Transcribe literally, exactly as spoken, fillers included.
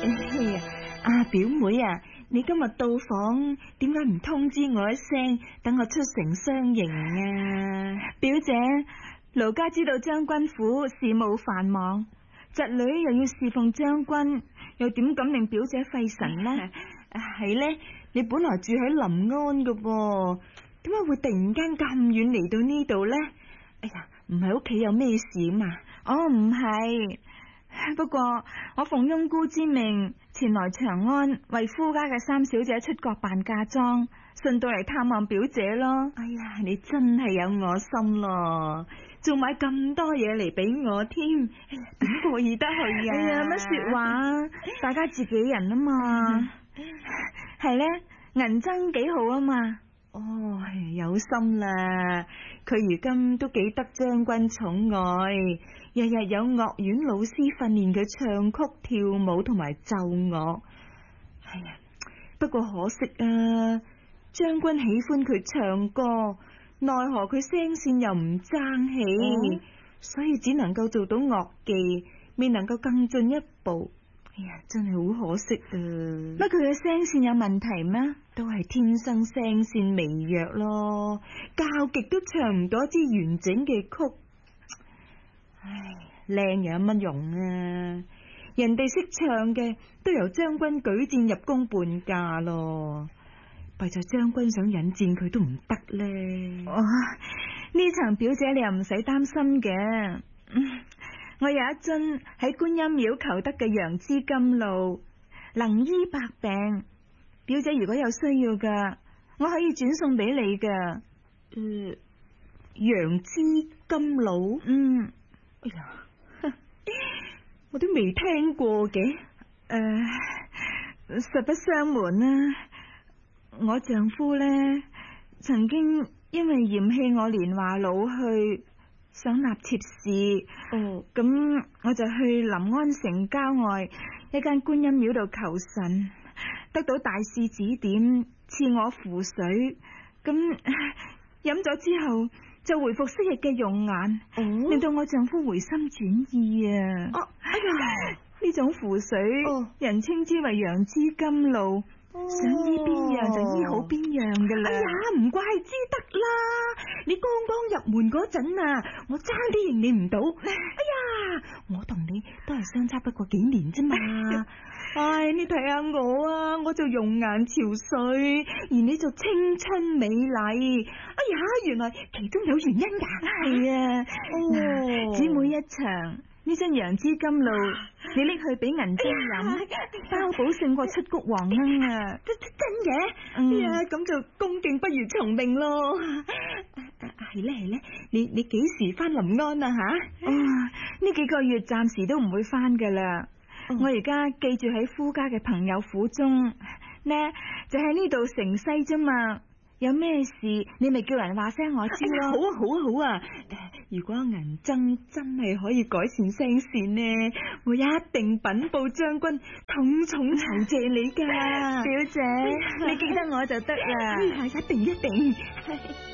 哎呀，啊表妹啊，你今日到訪，點解唔通知我一聲，等我出城相迎啊？ 表姐，盧家知道將軍府事務繁忙，侄女又要侍奉將軍，又點敢令表姐費神呢？ 係呢，你本來住喺臨安噶噃，點解會突然間咁遠嚟到呢度呢？哎呀，唔係屋企有咩事嘛？ 哦，唔係。不過我奉翁姑之命前來長安，為夫家嘅三小姐出國辦嫁妝，順道嚟探望表姐咯。 哎呀，你真係有我心咯，仲買咁多嘢嚟俾我添，點過意得去啊？ 哎呀，乜說話？大家自己人啊嘛。係呢，銀箏幾好啊嘛。 哦，有心啦，佢如今都幾得將軍寵愛，日日有樂院老師訓練佢唱曲、跳舞同埋奏樂。哎呀，不過可惜啊，將軍喜歡佢唱歌，奈何佢聲線又唔爭氣，哦、所以只能夠做到樂伎，未能夠更進一步。哎呀，真係好可惜啊！ 乜佢嘅聲線有問題咩？ 都係天生聲線微弱咯，教極都唱唔到一支完整嘅曲。唉，靚有乜用啊？人哋識唱嘅都由將軍舉薦入宮伴嫁咯，弊在將軍想引薦佢都唔得咧。 哦，呢層表姐你又唔使擔心嘅。我有一樽喺觀音廟求得嘅楊枝甘露，能醫百病。表姐如果有需要噶，我可以轉送俾你噶。 誒、呃，楊枝甘露？ 嗯， 哎呀，我都未聽過嘅。誒、 呃，實不相瞞啦，我丈夫呢曾經因為嫌棄我年華老去，想納妾侍，哦，咁我就去臨安城郊外一間觀音廟度求神，得到大師指點，賜我符水，咁飲咗之後就回復昔日嘅容顏，哦，令到我丈夫回心轉意啊！哦，哎呀，呢種符水，哦，人稱之為楊枝甘露。想醫邊樣就醫好邊樣噶啦！ 哎呀，唔怪之得啦！你剛剛入門嗰陣啊，我爭啲認你唔到。哎呀，我同你都係相差不過幾年啫嘛。唉，你睇下我啊，我就容顏憔悴，而你就青春美麗。哎呀，原來其中有原因噶。 係啊，哦，只每一場。呢樽楊枝甘露，你拎去俾銀箏飲，包保勝過出谷黃鶯啊！ 真真嘅，嗯、哎呀，咁就恭敬不如從命咯。係咧係咧，你你幾時翻臨安啊吓？ 哦，呢幾個月暫時都唔會翻噶啦。哦、我而家寄住喺夫家嘅朋友府中，呢就喺呢度城西啫嘛。有咩事你咪叫人話聲我知咯。 好啊好啊好啊！如果銀箏真係可以改善聲線呢，我一定稟報將軍，重重酬謝你噶。 表姐，你記得我就得啦。 一定一定。